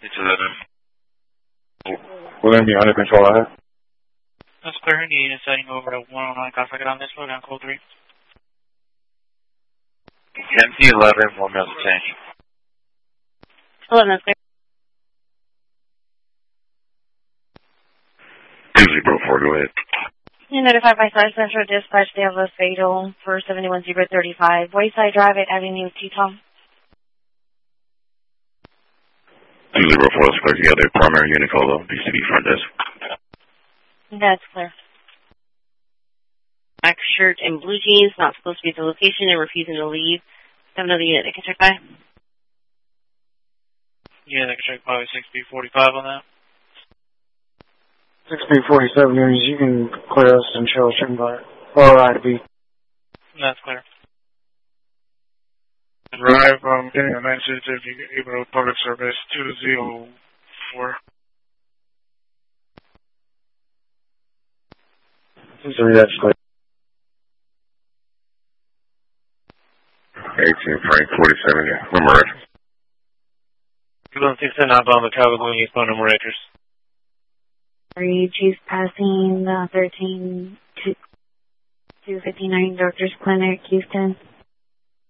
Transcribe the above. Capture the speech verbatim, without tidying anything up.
It's eleven. We're going to be under control ahead. That's clear. The unit setting over to one oh nine. Copy on this slow down, code three. M T eleven, one miles of change. eleven, that's clear. two zero four, go ahead. You notified by Star Central Dispatch they have a fatal for seventy-one zero thirty-five. Wayside Drive at Avenue Teton. two zero four, that's clear. You got their primary unit call though. B C B front desk. That's clear. Black shirt and blue jeans, not supposed to be at the location and refusing to leave. Have another unit that can check by? Yeah, they can check by six B forty-five on that. six B forty-seven units, you can clear us and show us your by. Or I B. That's clear. Drive, um, getting a message if you're able to public service two zero four. So that's clear. eighteen Frank forty-seven, yeah. Number record. two one six seven outbound the California phone number records. She's passing uh, thirteen to two fifty-nine Doctor's Clinic, Houston.